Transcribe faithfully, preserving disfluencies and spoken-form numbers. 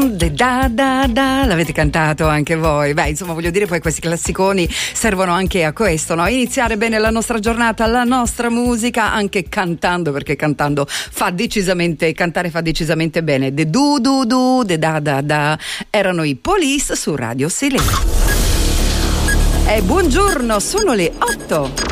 de da da da, l'avete cantato anche voi? Beh, insomma, voglio dire, poi questi classiconi servono anche a questo, no? Iniziare bene la nostra giornata, la nostra musica, anche cantando, perché cantando fa decisamente, cantare fa decisamente bene. De du du du, de da da da, erano i Police su Radio Silenzio. E buongiorno, sono le otto.